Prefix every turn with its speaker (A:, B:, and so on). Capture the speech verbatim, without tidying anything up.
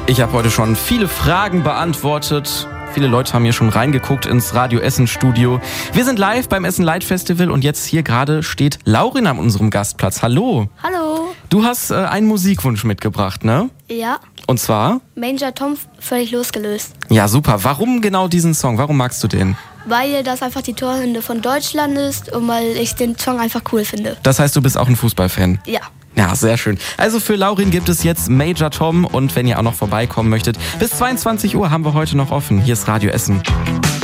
A: Ich habe heute schon viele Fragen beantwortet. Viele Leute haben hier schon reingeguckt ins Radio Essen Studio. Wir sind live beim Essen Light Festival und jetzt hier gerade steht Laurin an unserem Gastplatz. Hallo.
B: Hallo.
A: Du hast äh, einen Musikwunsch mitgebracht, ne?
B: Ja.
A: Und zwar?
B: Major Tom, völlig losgelöst.
A: Ja, super. Warum genau diesen Song? Warum magst du den?
B: Weil das einfach die Torhymne von Deutschland ist und weil ich den Song einfach cool finde.
A: Das heißt, du bist auch ein Fußballfan?
B: Ja.
A: Ja, sehr schön. Also für Laurin gibt es jetzt Major Tom und wenn ihr auch noch vorbeikommen möchtet, bis zweiundzwanzig Uhr haben wir heute noch offen. Hier ist Radio Essen.